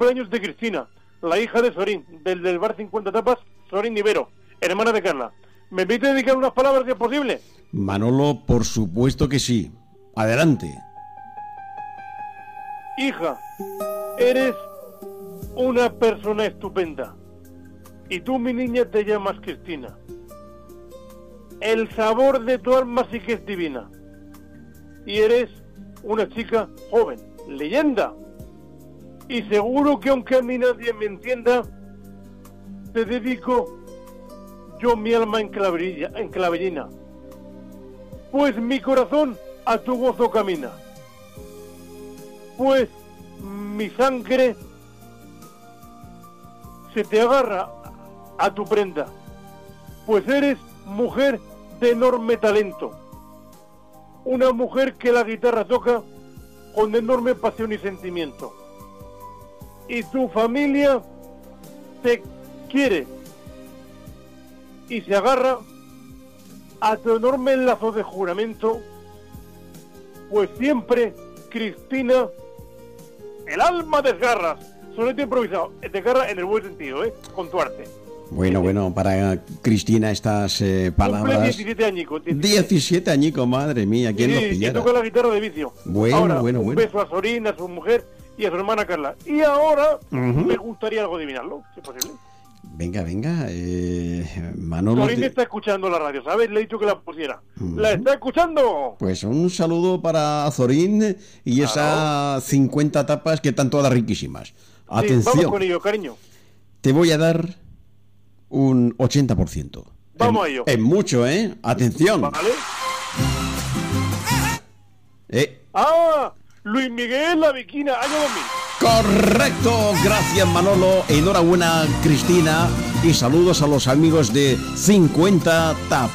cumpleaños de Cristina, la hija de Sorín, del bar 50 tapas, Sorín Ibero, hermana de Carla. ¿Me permite dedicar unas palabras que es posible? Manolo, por supuesto que sí. Adelante. Hija, eres una persona estupenda. Y tú, mi niña, te llamas Cristina. El sabor de tu alma sí que es divina. Y eres una chica joven, leyenda. Y seguro que aunque a mí nadie me entienda, te dedico yo mi alma en clavellina. Pues mi corazón a tu gozo camina. Pues mi sangre se te agarra a tu prenda. Pues eres mujer de enorme talento. Una mujer que la guitarra toca con enorme pasión y sentimiento. Y tu familia te quiere y se agarra a tu enorme lazo de juramento, pues siempre, Cristina, el alma desgarras. Soneto improvisado, desgarra en el buen sentido, con tu arte. Bueno, para Cristina estas palabras... Cumple 17 añicos. 17 añicos, madre mía, ¿quién sí, lo pillara? Y toca la guitarra de vicio. Bueno, ahora, bueno. Un beso a Sorín, a su mujer y a su hermana Carla. Y ahora me gustaría algo adivinarlo, si es posible. Venga, Manolo... Sorín está escuchando la radio, ¿sabes? Le he dicho que la pusiera. ¿La está escuchando? Pues un saludo para Zorín y esas 50 tapas que están todas riquísimas. Atención. Sí, vamos con ello, cariño. Te voy a dar un 80%. Vamos a ello. Es mucho, ¿eh? Atención. Vale. Luis Miguel La Viquina, año 2000. Correcto, gracias Manolo, enhorabuena Cristina y saludos a los amigos de 50 tapas.